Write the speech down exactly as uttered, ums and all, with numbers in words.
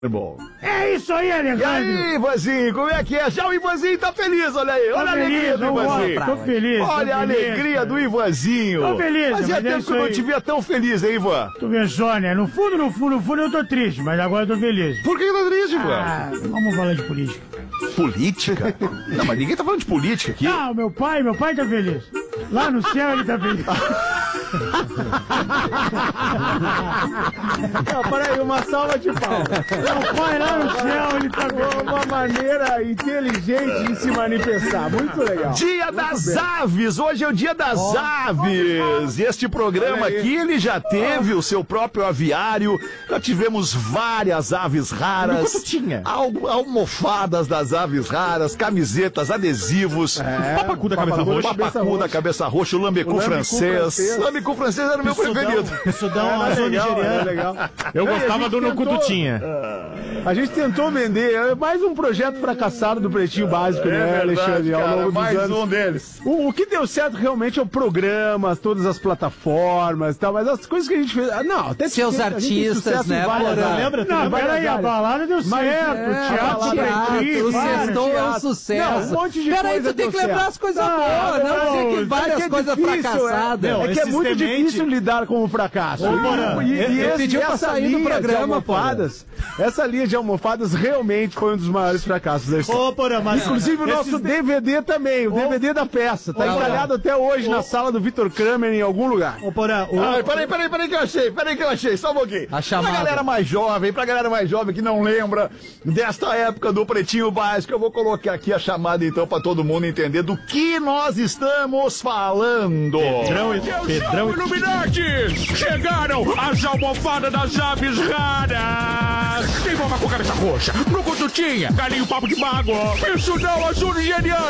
Bom. É isso aí, Alejandro. E aí, Ivanzinho, como é que é? Já o Ivanzinho tá feliz, olha aí. Olha a alegria do Ivanzinho. Tô feliz. Olha a alegria do Ivanzinho. Tô feliz. Fazia tempo que eu não te via tão feliz, hein, Ivan? Tu vê só, né? No fundo, no fundo, no fundo eu tô triste, mas agora eu tô feliz. Por que tá triste, Ivan? Ah, vamos falar de política. Política? Não, mas ninguém tá falando de política aqui. Não, meu pai, meu pai tá feliz. Lá no céu ele tá feliz. Não, peraí, uma salva de palmas. Meu pai lá no céu ele tá feliz. Uma maneira inteligente de se manifestar. Muito legal. Dia das Aves, hoje é o dia das oh, aves. E este programa aqui, ele já teve o seu próprio aviário. Já tivemos várias aves raras. Quanto tinha? Al almofadas das aves raras, camisetas, adesivos. É, papacu da cabeça roxa. Papacu da cabeça roxa, o lambecu francês. Lambecu francês era o meu preferido. Sudão azul nigeriano. Legal. Eu gostava do no Cututinha. A gente tentou vender, é mais um projeto fracassado do Pretinho Básico, é né, verdade, Alexandre? Ao cara, longo dos mais anos. um deles. O, o que deu certo realmente é o programa, todas as plataformas e tal, mas as coisas que a gente fez. Não, até seus artistas, né? Lembra? Não, peraí, a balada deu certo, é, teatro, teatro, o sextou é um sucesso. Não, um monte de peraí, coisa tu tem que deu lembrar certo. as coisas Ah, boas, não não, dizer que várias é coisas difícil, fracassadas. É, é que é muito difícil lidar com o fracasso. Ô, Porã, e e ele esse, pediu pra essa sair do linha programa, de almofadas, essa linha de almofadas realmente foi um dos maiores fracassos da história. Ô, Porã, mas inclusive o nosso D V D também, o D V D da peça, tá encalhado até hoje na sala do Vitor Kramer em algum lugar. Ô, Porã, o... Ai, peraí, peraí, peraí que eu achei, peraí que eu achei, só um pouquinho. A chamada. Pra galera mais jovem, pra galera mais jovem que não lembra desta época do Pretinho Básico, eu vou colocar aqui a chamada então pra todo mundo entender do que nós estamos falando. Pedrão e... Pedrão e... Illuminati! Chegaram as almofadas das aves raras! Tem bomba com cabeça roxa, no Cututinha, galinho papo de mago, isso não, azul nigeriano,